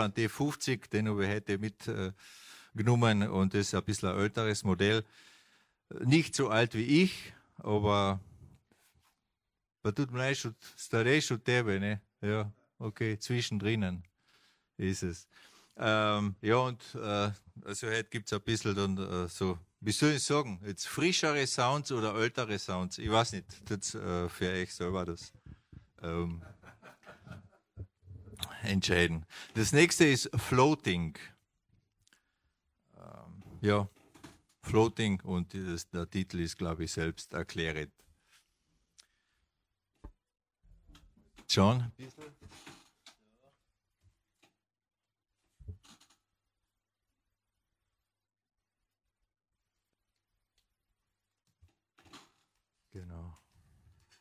ein D50, den habe ich heute mitgenommen und das ist ein bisschen ein älteres Modell. Nicht so alt wie ich, aber was tut mir leid, starejši od tebe, ne? Ja, okay, zwischendrin ist es. Ja, und also heute gibt es ein bisschen dann so, wie soll ich sagen, jetzt frischere Sounds oder ältere Sounds? Ich weiß nicht, das für euch selber das entscheiden. Das nächste ist Floating. Ja, Floating und der Titel ist, glaube ich, selbst erklärend. John? Ein bisschen.